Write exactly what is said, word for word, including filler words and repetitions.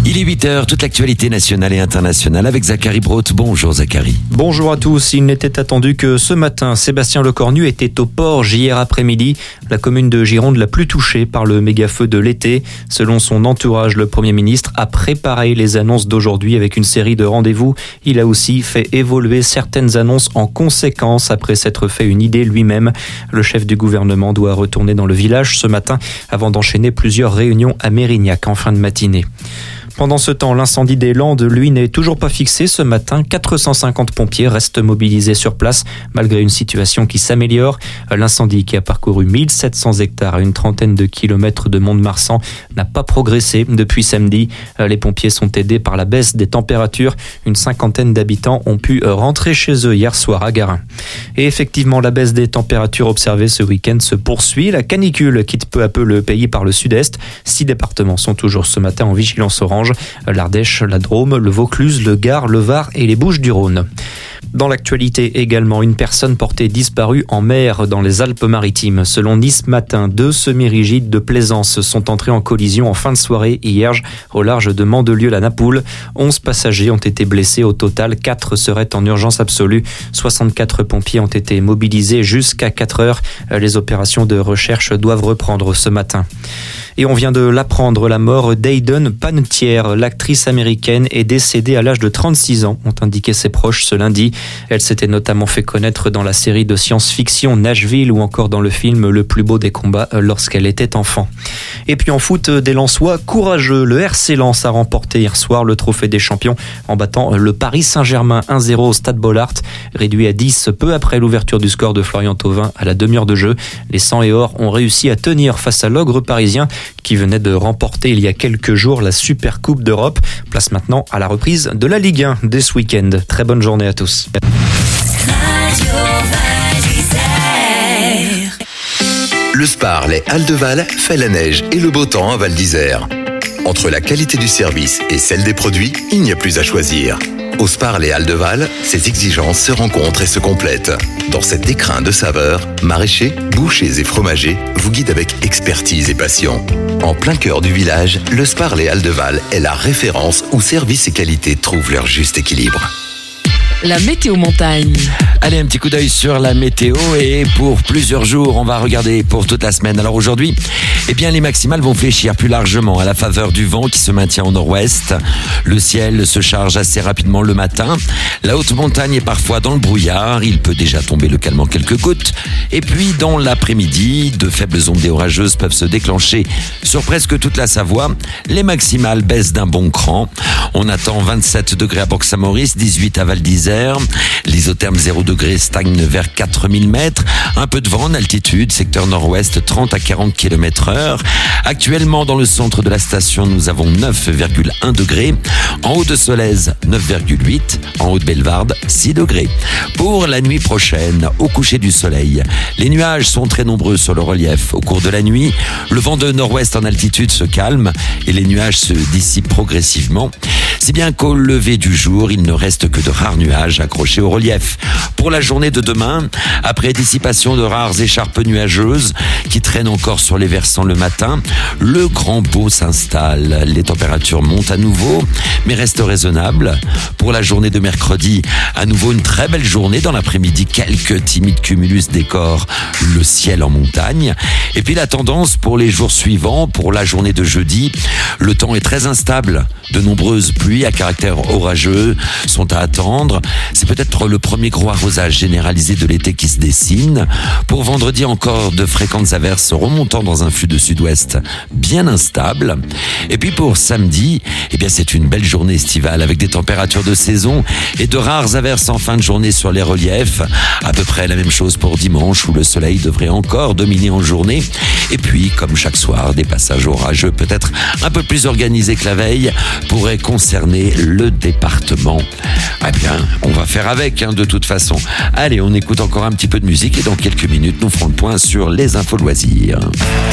Il est huit heures, toute l'actualité nationale et internationale avec Zachary Brotte. Bonjour Zachary. Bonjour à tous. Il n'était attendu que ce matin, Sébastien Lecornu était au Porge hier après-midi. La commune de Gironde la plus touchée par le méga-feu de l'été. Selon son entourage, le Premier ministre a préparé les annonces d'aujourd'hui avec une série de rendez-vous. Il a aussi fait évoluer certaines annonces en conséquence après s'être fait une idée lui-même. Le chef du gouvernement doit retourner dans le village ce matin avant d'enchaîner plusieurs réunions à Mérignac en fin de matinée. Pendant ce temps, l'incendie des Landes, lui, n'est toujours pas fixé. Ce matin, quatre cent cinquante pompiers restent mobilisés sur place, malgré une situation qui s'améliore. L'incendie, qui a parcouru mille sept cents hectares à une trentaine de kilomètres de Mont-de-Marsan, n'a pas progressé depuis samedi. Les pompiers sont aidés par la baisse des températures. Une cinquantaine d'habitants ont pu rentrer chez eux hier soir à Garin. Et effectivement, la baisse des températures observée ce week-end se poursuit. La canicule quitte peu à peu le pays par le sud-est. Six départements sont toujours ce matin en vigilance orange. L'Ardèche, la Drôme, le Vaucluse, le Gard, le Var et les Bouches-du-Rhône. Dans l'actualité également, une personne portée disparue en mer dans les Alpes-Maritimes. Selon Nice Matin, deux semi-rigides de plaisance sont entrés en collision en fin de soirée hier au large de Mandelieu-la-Napoule. Onze passagers ont été blessés. Au total, quatre seraient en urgence absolue. soixante-quatre pompiers ont été mobilisés jusqu'à quatre heures. Les opérations de recherche doivent reprendre ce matin. Et on vient de l'apprendre, la mort d'Hayden Panettiere, l'actrice américaine, est décédée à l'âge de trente-six ans, ont indiqué ses proches ce lundi. Elle s'était notamment fait connaître dans la série de science-fiction Nashville ou encore dans le film Le plus beau des combats lorsqu'elle était enfant. Et puis en foot, des Lensois courageux. Le R C Lens a remporté hier soir le trophée des champions en battant le Paris Saint-Germain un zéro au Stade Bollaert, réduit à dix peu après l'ouverture du score de Florian Thauvin à la demi-heure de jeu. Les Sang et Or ont réussi à tenir face à l'ogre parisien qui venait de remporter il y a quelques jours la Super Coupe d'Europe. Place maintenant à la reprise de la Ligue un dès ce week-end. Très bonne journée à tous. Le Spar, les Halles de Val, fait la neige et le beau temps à Val d'Isère. Entre la qualité du service et celle des produits, il n'y a plus à choisir. Au Spar, les Halles de Val, ces exigences se rencontrent et se complètent. Dans cet écrin de saveurs, maraîchers, bouchers et fromagers vous guident avec expertise et passion. En plein cœur du village, le Spar, les Halles de Val est la référence où service et qualité trouvent leur juste équilibre. La météo montagne. Allez, un petit coup d'œil sur la météo et pour plusieurs jours, on va regarder pour toute la semaine. Alors aujourd'hui, eh bien les maximales vont fléchir plus largement à la faveur du vent qui se maintient au nord-ouest. Le ciel se charge assez rapidement le matin. La haute montagne est parfois dans le brouillard. Il peut déjà tomber localement quelques gouttes. Et puis dans l'après-midi, de faibles ondées orageuses peuvent se déclencher sur presque toute la Savoie. Les maximales baissent d'un bon cran. On attend vingt-sept degrés à Bourg-Saint-Maurice, dix-huit à Val d'Isère. L'isotherme zéro degré stagne vers quatre mille mètres. Un peu de vent en altitude, secteur nord-ouest, trente à quarante kilomètres heure. Actuellement, dans le centre de la station, nous avons neuf virgule un degrés. En haut de Solèze, neuf virgule huit. En haut de Bellevarde, six degrés. Pour la nuit prochaine, au coucher du soleil, les nuages sont très nombreux sur le relief. Au cours de la nuit, le vent de nord-ouest en altitude se calme et les nuages se dissipent progressivement. Si bien qu'au lever du jour, il ne reste que de rares nuages accrochés au relief. Pour la journée de demain, après dissipation de rares écharpes nuageuses qui traînent encore sur les versants le matin, le grand beau s'installe. Les températures montent à nouveau, mais restent raisonnables. Pour la journée de mercredi, à nouveau une très belle journée. Dans l'après-midi, quelques timides cumulus décorent le ciel en montagne. Et puis la tendance pour les jours suivants, pour la journée de jeudi, le temps est très instable. De nombreuses pluies à caractère orageux sont à attendre. C'est peut-être le premier gros arrosage généralisé de l'été qui se dessine. Pour vendredi, encore de fréquentes averses remontant dans un flux de sud-ouest bien instable. Et puis pour samedi, eh bien c'est une belle journée estivale avec des températures de saison et de rares averses en fin de journée sur les reliefs. À peu près la même chose pour dimanche où le soleil devrait encore dominer en journée. Et puis, comme chaque soir, des passages orageux peut-être un peu plus organisés que la veille pourraient concerner le département. Eh bien, on va faire avec, hein, de toute façon. Allez, on écoute encore un petit peu de musique et dans quelques minutes, nous ferons le point sur les infos loisirs.